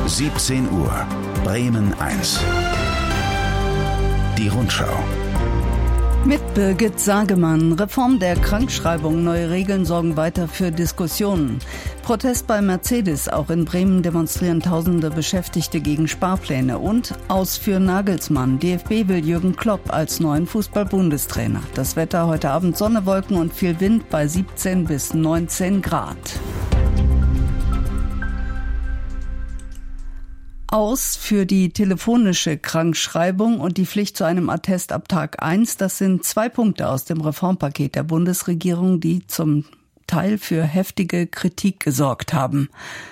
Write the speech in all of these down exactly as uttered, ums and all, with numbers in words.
siebzehn Uhr, Bremen eins. Die Rundschau. Mit Birgit Sagemann. Reform der Krankschreibung. Neue Regeln sorgen weiter für Diskussionen. Protest bei Mercedes. Auch in Bremen demonstrieren tausende Beschäftigte gegen Sparpläne. Und Aus für Nagelsmann. D F B will Jürgen Klopp als neuen Fußball-Bundestrainer. Das Wetter heute Abend: Sonne, Wolken und viel Wind bei siebzehn bis neunzehn Grad. Aus für die telefonische Krankschreibung und die Pflicht zu einem Attest ab Tag eins. Das sind zwei Punkte aus dem Reformpaket der Bundesregierung, die zum Teil für heftige Kritik gesorgt haben.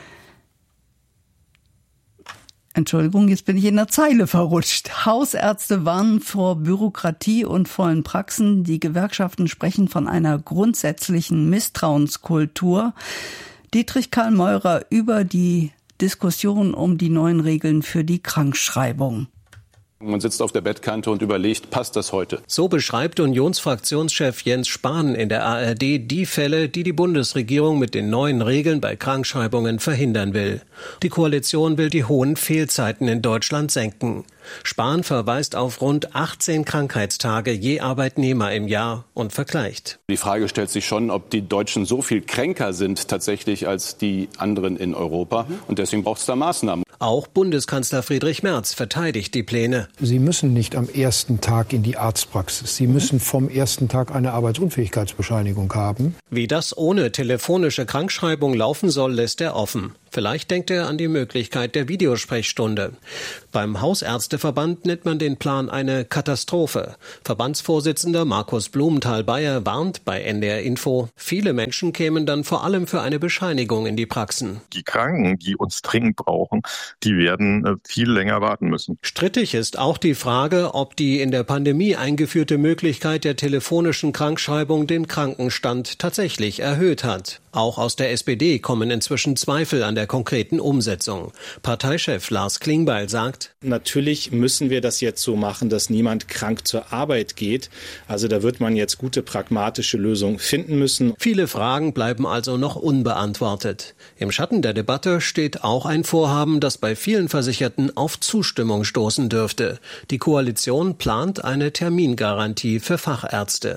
Entschuldigung, jetzt bin ich in der Zeile verrutscht. Hausärzte warnen vor Bürokratie und vollen Praxen. Die Gewerkschaften sprechen von einer grundsätzlichen Misstrauenskultur. Dietrich Karl Meurer über die Diskussion um die neuen Regeln für die Krankschreibung. Man sitzt auf der Bettkante und überlegt, passt das heute? So beschreibt Unionsfraktionschef Jens Spahn in der A R D die Fälle, die die Bundesregierung mit den neuen Regeln bei Krankschreibungen verhindern will. Die Koalition will die hohen Fehlzeiten in Deutschland senken. Spahn verweist auf rund achtzehn Krankheitstage je Arbeitnehmer im Jahr und vergleicht. Die Frage stellt sich schon, ob die Deutschen so viel kränker sind tatsächlich als die anderen in Europa. Und deswegen braucht es da Maßnahmen. Auch Bundeskanzler Friedrich Merz verteidigt die Pläne. Sie müssen nicht am ersten Tag in die Arztpraxis. Sie müssen vom ersten Tag eine Arbeitsunfähigkeitsbescheinigung haben. Wie das ohne telefonische Krankschreibung laufen soll, lässt er offen. Vielleicht denkt er an die Möglichkeit der Videosprechstunde. Beim Hausärzteverband nennt man den Plan eine Katastrophe. Verbandsvorsitzender Markus Blumenthal-Beyer warnt bei N D R Info, viele Menschen kämen dann vor allem für eine Bescheinigung in die Praxen. Die Kranken, die uns dringend brauchen, die werden viel länger warten müssen. Strittig ist auch die Frage, ob die in der Pandemie eingeführte Möglichkeit der telefonischen Krankschreibung den Krankenstand tatsächlich erhöht hat. Auch aus der S P D kommen inzwischen Zweifel an der konkreten Umsetzung. Parteichef Lars Klingbeil sagt: Natürlich müssen wir das jetzt so machen, dass niemand krank zur Arbeit geht. Also da wird man jetzt gute pragmatische Lösungen finden müssen. Viele Fragen bleiben also noch unbeantwortet. Im Schatten der Debatte steht auch ein Vorhaben, das bei vielen Versicherten auf Zustimmung stoßen dürfte. Die Koalition plant eine Termingarantie für Fachärzte.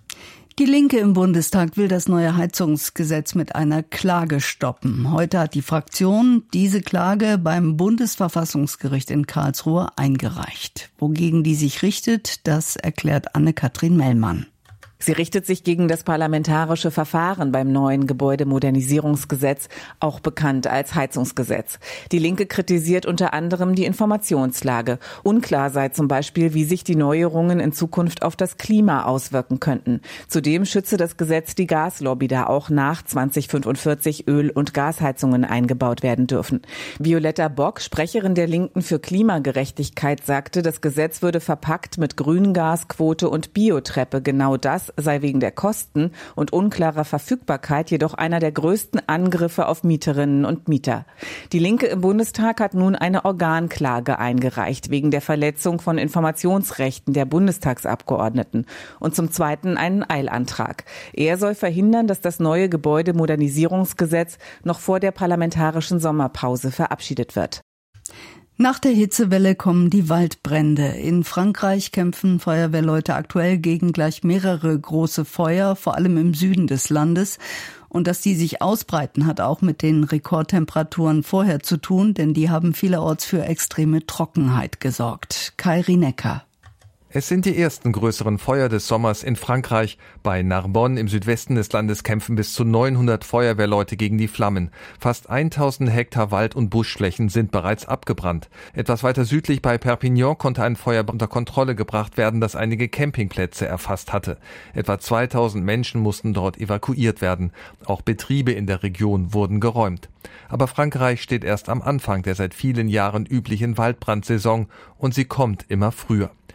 Die Linke im Bundestag will das neue Heizungsgesetz mit einer Klage stoppen. Heute hat die Fraktion diese Klage beim Bundesverfassungsgericht in Karlsruhe eingereicht. Wogegen die sich richtet, das erklärt Anne-Kathrin Mellmann. Sie richtet sich gegen das parlamentarische Verfahren beim neuen Gebäudemodernisierungsgesetz, auch bekannt als Heizungsgesetz. Die Linke kritisiert unter anderem die Informationslage. Unklar sei zum Beispiel, wie sich die Neuerungen in Zukunft auf das Klima auswirken könnten. Zudem schütze das Gesetz die Gaslobby, da auch nach zweitausendfünfundvierzig Öl- und Gasheizungen eingebaut werden dürfen. Violetta Bock, Sprecherin der Linken für Klimagerechtigkeit, sagte, das Gesetz würde verpackt mit Grüngasquote und Biotreppe genau das sei wegen der Kosten und unklarer Verfügbarkeit jedoch einer der größten Angriffe auf Mieterinnen und Mieter. Die Linke im Bundestag hat nun eine Organklage eingereicht wegen der Verletzung von Informationsrechten der Bundestagsabgeordneten und zum Zweiten einen Eilantrag. Er soll verhindern, dass das neue Gebäudemodernisierungsgesetz noch vor der parlamentarischen Sommerpause verabschiedet wird. Nach der Hitzewelle kommen die Waldbrände. In Frankreich kämpfen Feuerwehrleute aktuell gegen gleich mehrere große Feuer, vor allem im Süden des Landes. Und dass die sich ausbreiten, hat auch mit den Rekordtemperaturen vorher zu tun, denn die haben vielerorts für extreme Trockenheit gesorgt. Kai Rinecker. Es sind die ersten größeren Feuer des Sommers in Frankreich. Bei Narbonne im Südwesten des Landes kämpfen bis zu neunhundert Feuerwehrleute gegen die Flammen. Fast tausend Hektar Wald- und Buschflächen sind bereits abgebrannt. Etwas weiter südlich bei Perpignan konnte ein Feuer unter Kontrolle gebracht werden, das einige Campingplätze erfasst hatte. Etwa zweitausend Menschen mussten dort evakuiert werden. Auch Betriebe in der Region wurden geräumt. Aber Frankreich steht erst am Anfang der seit vielen Jahren üblichen Waldbrandsaison und sie kommt immer früher.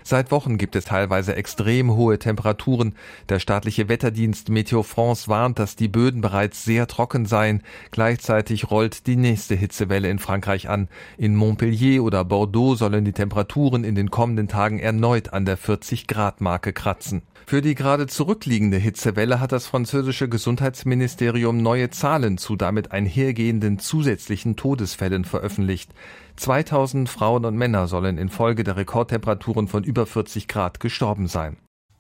Seit Wochen gibt es teilweise extrem hohe Temperaturen. Der staatliche Wetterdienst Meteo France warnt, dass die Böden bereits sehr trocken seien. Gleichzeitig rollt die nächste Hitzewelle in Frankreich an. In Montpellier oder Bordeaux sollen die Temperaturen in den kommenden Tagen erneut an der vierzig Grad Marke kratzen. Für die gerade zurückliegende Hitzewelle hat das französische Gesundheitsministerium neue Zahlen zu damit einhergehenden zusätzlichen Todesfällen veröffentlicht. zweitausend Frauen und Männer sollen infolge der Rekordtemperaturen von über vierzig Grad gestorben sein.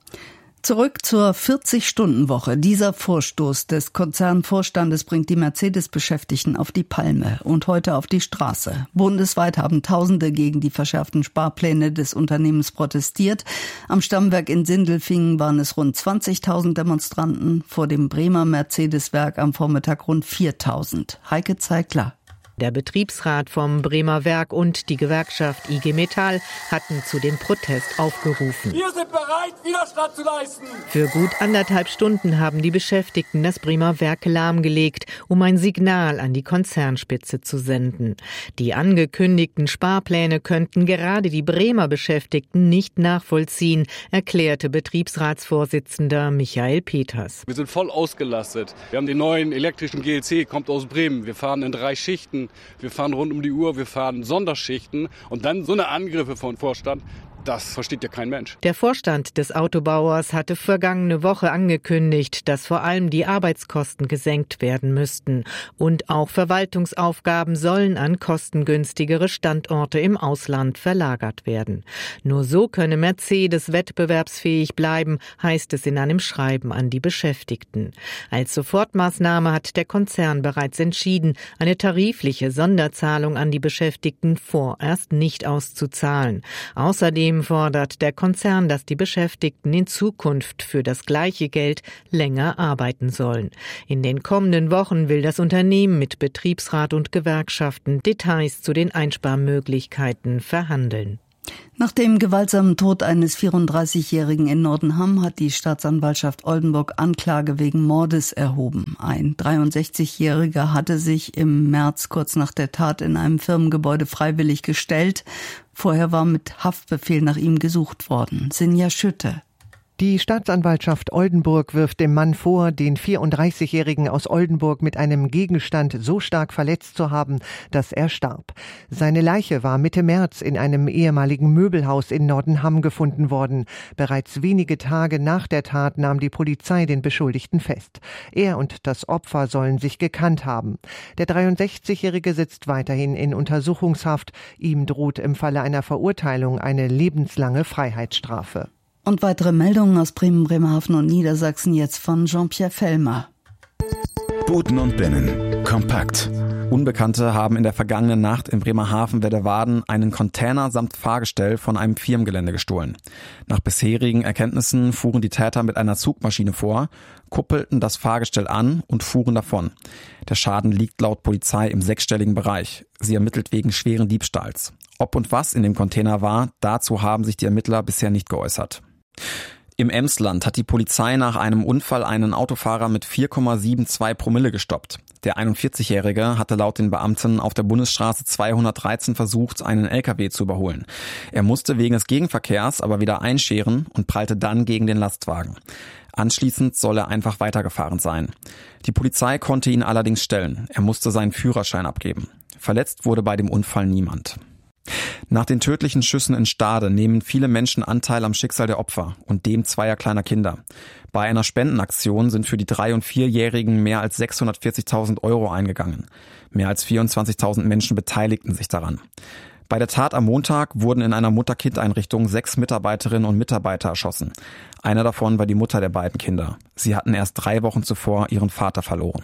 Zurück zur vierzig-Stunden-Woche. Dieser Vorstoß des Konzernvorstandes bringt die Mercedes-Beschäftigten auf die Palme und heute auf die Straße. Bundesweit haben Tausende gegen die verschärften Sparpläne des Unternehmens protestiert. Am Stammwerk in Sindelfingen waren es rund zwanzigtausend Demonstranten, vor dem Bremer Mercedes-Werk am Vormittag rund viertausend. Heike Zeigler. Der Betriebsrat vom Bremer Werk und die Gewerkschaft I G Metall hatten zu dem Protest aufgerufen. Wir sind bereit, Widerstand zu leisten. Für gut anderthalb Stunden haben die Beschäftigten das Bremer Werk lahmgelegt, um ein Signal an die Konzernspitze zu senden. Die angekündigten Sparpläne könnten gerade die Bremer Beschäftigten nicht nachvollziehen, erklärte Betriebsratsvorsitzender Michael Peters. Wir sind voll ausgelastet. Wir haben den neuen elektrischen G L C, kommt aus Bremen. Wir fahren in drei Schichten. Wir fahren rund um die Uhr, wir fahren Sonderschichten und dann so eine Angriffe von Vorstand. Das versteht ja kein Mensch. Der Vorstand des Autobauers hatte vergangene Woche angekündigt, dass vor allem die Arbeitskosten gesenkt werden müssten. Und auch Verwaltungsaufgaben sollen an kostengünstigere Standorte im Ausland verlagert werden. Nur so könne Mercedes wettbewerbsfähig bleiben, heißt es in einem Schreiben an die Beschäftigten. Als Sofortmaßnahme hat der Konzern bereits entschieden, eine tarifliche Sonderzahlung an die Beschäftigten vorerst nicht auszuzahlen. Außerdem fordert der Konzern, dass die Beschäftigten in Zukunft für das gleiche Geld länger arbeiten sollen. In den kommenden Wochen will das Unternehmen mit Betriebsrat und Gewerkschaften Details zu den Einsparmöglichkeiten verhandeln. Nach dem gewaltsamen Tod eines vierunddreißigjährigen in Nordenham hat die Staatsanwaltschaft Oldenburg Anklage wegen Mordes erhoben. Ein dreiundsechzigjähriger hatte sich im März kurz nach der Tat in einem Firmengebäude freiwillig gestellt. Vorher war mit Haftbefehl nach ihm gesucht worden. Sinja Schütte. Die Staatsanwaltschaft Oldenburg wirft dem Mann vor, den vierunddreißigjährigen aus Oldenburg mit einem Gegenstand so stark verletzt zu haben, dass er starb. Seine Leiche war Mitte März in einem ehemaligen Möbelhaus in Nordenham gefunden worden. Bereits wenige Tage nach der Tat nahm die Polizei den Beschuldigten fest. Er und das Opfer sollen sich gekannt haben. Der dreiundsechzigjährige sitzt weiterhin in Untersuchungshaft. Ihm droht im Falle einer Verurteilung eine lebenslange Freiheitsstrafe. Und weitere Meldungen aus Bremen, Bremerhaven und Niedersachsen jetzt von Jean-Pierre Fellmer. Buten und Binnen. Kompakt. Unbekannte haben in der vergangenen Nacht in Bremerhaven-Werderwaden einen Container samt Fahrgestell von einem Firmengelände gestohlen. Nach bisherigen Erkenntnissen fuhren die Täter mit einer Zugmaschine vor, kuppelten das Fahrgestell an und fuhren davon. Der Schaden liegt laut Polizei im sechsstelligen Bereich. Sie ermittelt wegen schweren Diebstahls. Ob und was in dem Container war, dazu haben sich die Ermittler bisher nicht geäußert. Im Emsland hat die Polizei nach einem Unfall einen Autofahrer mit vier Komma zweiundsiebzig Promille gestoppt. Der einundvierzigjährige hatte laut den Beamten auf der Bundesstraße zweihundertdreizehn versucht, einen L K W zu überholen. Er musste wegen des Gegenverkehrs aber wieder einscheren und prallte dann gegen den Lastwagen. Anschließend soll er einfach weitergefahren sein. Die Polizei konnte ihn allerdings stellen. Er musste seinen Führerschein abgeben. Verletzt wurde bei dem Unfall niemand. Nach den tödlichen Schüssen in Stade nehmen viele Menschen Anteil am Schicksal der Opfer und dem zweier kleiner Kinder. Bei einer Spendenaktion sind für die drei- und vierjährigen mehr als sechshundertvierzigtausend Euro eingegangen. Mehr als vierundzwanzigtausend Menschen beteiligten sich daran. Bei der Tat am Montag wurden in einer Mutter-Kind-Einrichtung sechs Mitarbeiterinnen und Mitarbeiter erschossen. Einer davon war die Mutter der beiden Kinder. Sie hatten erst drei Wochen zuvor ihren Vater verloren.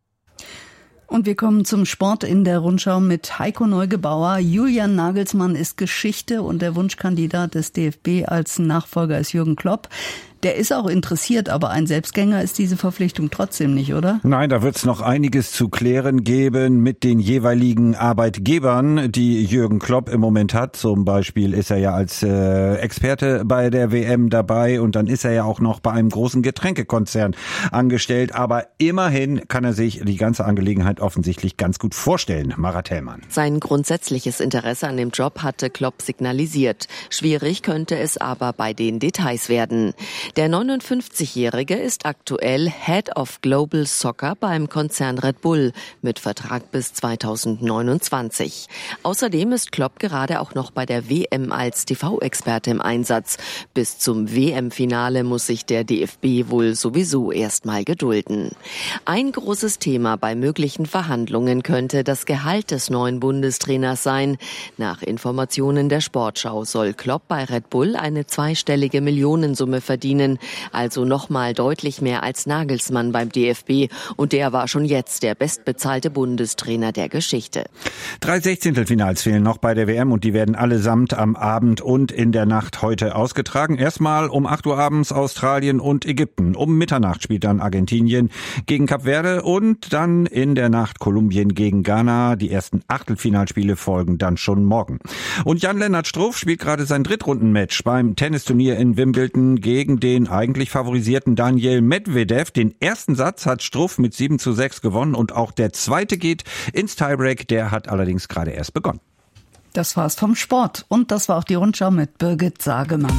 Und wir kommen zum Sport in der Rundschau mit Heiko Neugebauer. Julian Nagelsmann ist Geschichte und der Wunschkandidat des D F B als Nachfolger ist Jürgen Klopp. Der ist auch interessiert, aber ein Selbstgänger ist diese Verpflichtung trotzdem nicht, oder? Nein, da wird es noch einiges zu klären geben mit den jeweiligen Arbeitgebern, die Jürgen Klopp im Moment hat. Zum Beispiel ist er ja als äh, Experte bei der W M dabei und dann ist er ja auch noch bei einem großen Getränkekonzern angestellt. Aber immerhin kann er sich die ganze Angelegenheit offensichtlich ganz gut vorstellen. Mara Thälmann. Sein grundsätzliches Interesse an dem Job hatte Klopp signalisiert. Schwierig könnte es aber bei den Details werden. Der neunundfünfzigjährige ist aktuell Head of Global Soccer beim Konzern Red Bull mit Vertrag bis zweitausendneunundzwanzig. Außerdem ist Klopp gerade auch noch bei der W M als T V-Experte im Einsatz. Bis zum W M-Finale muss sich der D F B wohl sowieso erstmal gedulden. Ein großes Thema bei möglichen Verhandlungen könnte das Gehalt des neuen Bundestrainers sein. Nach Informationen der Sportschau soll Klopp bei Red Bull eine zweistellige Millionensumme verdienen, also nochmal deutlich mehr als Nagelsmann beim D F B. Und der war schon jetzt der bestbezahlte Bundestrainer der Geschichte. Drei Sechzehntelfinals fehlen noch bei der W M und die werden allesamt am Abend und in der Nacht heute ausgetragen. Erstmal um acht Uhr abends Australien und Ägypten. Um Mitternacht spielt dann Argentinien gegen Kap Verde und dann in der Nacht Kolumbien gegen Ghana. Die ersten Achtelfinalspiele folgen dann schon morgen. Und Jan-Lennart Struff spielt gerade sein Drittrundenmatch beim Tennisturnier in Wimbledon gegen den eigentlich favorisierten Daniil Medvedev. Den ersten Satz hat Struff mit sieben zu sechs gewonnen und auch der zweite geht ins Tiebreak. Der hat allerdings gerade erst begonnen. Das war's vom Sport und das war auch die Rundschau mit Birgit Sagemann.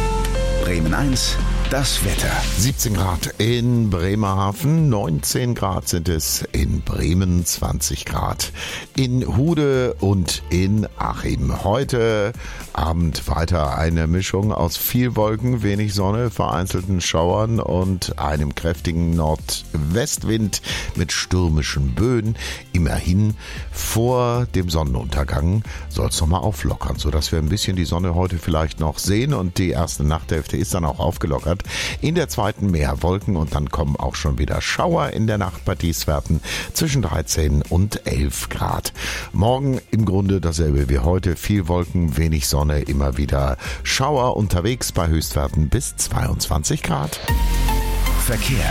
Bremen eins, das Wetter. siebzehn Grad in Bremerhaven, neunzehn Grad sind es in Bremen, zwanzig Grad in Hude und in Achim. Heute Abend weiter eine Mischung aus viel Wolken, wenig Sonne, vereinzelten Schauern und einem kräftigen Nordwestwind mit stürmischen Böen. Immerhin vor dem Sonnenuntergang soll es nochmal auflockern, sodass wir ein bisschen die Sonne heute vielleicht noch sehen und die erste Nachthälfte ist dann auch aufgelockert. In der zweiten mehr Wolken und dann kommen auch schon wieder Schauer in der Nacht bei Tiefstwerten zwischen dreizehn und elf Grad. Morgen im Grunde dasselbe wie heute. Viel Wolken, wenig Sonne, immer wieder Schauer unterwegs bei Höchstwerten bis zweiundzwanzig Grad. Verkehr.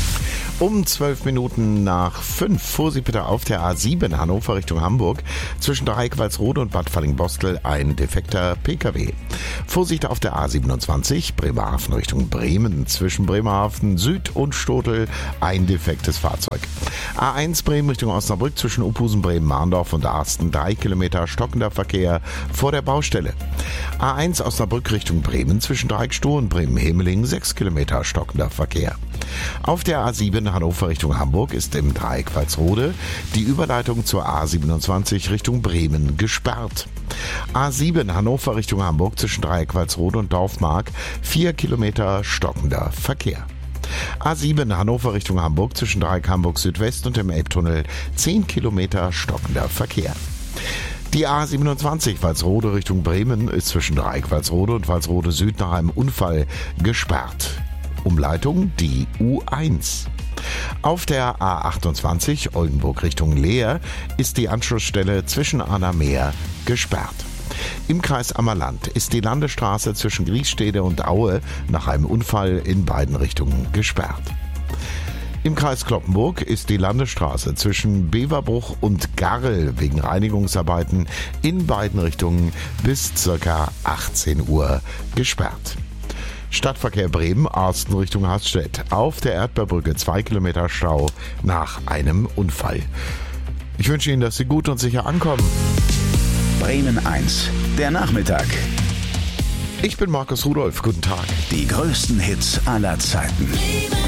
Um zwölf Minuten nach fünf. Vorsicht bitte auf der A sieben Hannover Richtung Hamburg. Zwischen Dreieck-Walsrode und Bad Falling-Bostel ein defekter P K W. Vorsicht auf der A siebenundzwanzig Bremerhaven Richtung Bremen. Zwischen Bremerhaven Süd und Stotel ein defektes Fahrzeug. A eins Bremen Richtung Osnabrück zwischen Uphusen, Bremen, Mahndorf und Arsten. Drei Kilometer stockender Verkehr vor der Baustelle. A eins Osnabrück Richtung Bremen zwischen Dreieck-Stoh und Bremen-Hemeling. Sechs Kilometer stockender Verkehr. Auf der A sieben Hannover Richtung Hamburg ist im Dreieck Walsrode die Überleitung zur A siebenundzwanzig Richtung Bremen gesperrt. A sieben Hannover Richtung Hamburg zwischen Dreieck Walsrode und Dorfmark vier Kilometer stockender Verkehr. A sieben Hannover Richtung Hamburg zwischen Dreieck Hamburg Südwest und dem Elbtunnel zehn Kilometer stockender Verkehr. Die A siebenundzwanzig Walsrode Richtung Bremen ist zwischen Dreieck Walsrode und Walsrode Süd nach einem Unfall gesperrt. Umleitung die U eins. Auf der A achtundzwanzig Oldenburg Richtung Leer ist die Anschlussstelle zwischen Annameer gesperrt. Im Kreis Ammerland ist die Landesstraße zwischen Griesstede und Aue nach einem Unfall in beiden Richtungen gesperrt. Im Kreis Cloppenburg ist die Landesstraße zwischen Beverbruch und Garrel wegen Reinigungsarbeiten in beiden Richtungen bis ca. achtzehn Uhr gesperrt. Stadtverkehr Bremen, Arsten Richtung Hasstedt. Auf der Erdbeerbrücke zwei Kilometer Stau nach einem Unfall. Ich wünsche Ihnen, dass Sie gut und sicher ankommen. Bremen eins, der Nachmittag. Ich bin Markus Rudolph. Guten Tag. Die größten Hits aller Zeiten.